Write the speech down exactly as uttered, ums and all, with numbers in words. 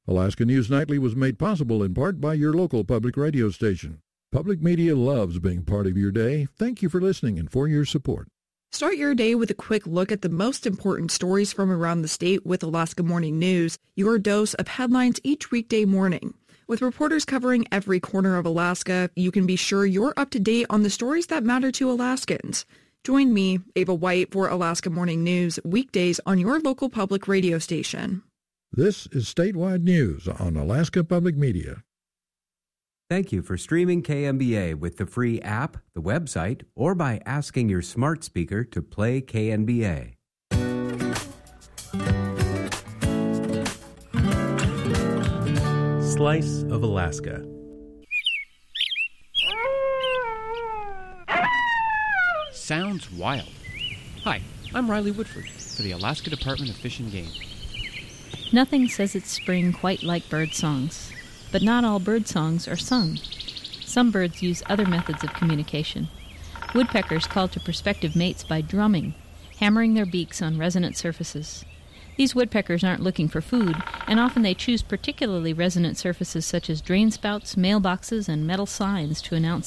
Alaska News Nightly was made possible in part by your local public radio station. Public media loves being part of your day. Thank you for listening and for your support. Start your day with a quick look at the most important stories from around the state with Alaska Morning News, your dose of headlines each weekday morning. With reporters covering every corner of Alaska, you can be sure you're up to date on the stories that matter to Alaskans. Join me, Ava White, for Alaska Morning News, weekdays on your local public radio station. This is Statewide News on Alaska Public Media. Thank you for streaming K M B A with the free app, the website, or by asking your smart speaker to play K N B A. Slice of Alaska. Sounds wild. Hi, I'm Riley Woodford for the Alaska Department of Fish and Game. Nothing says it's spring quite like bird songs, but not all bird songs are sung. Some birds use other methods of communication. Woodpeckers call to prospective mates by drumming, hammering their beaks on resonant surfaces. These woodpeckers aren't looking for food, and often they choose particularly resonant surfaces such as drain spouts, mailboxes, and metal signs to announce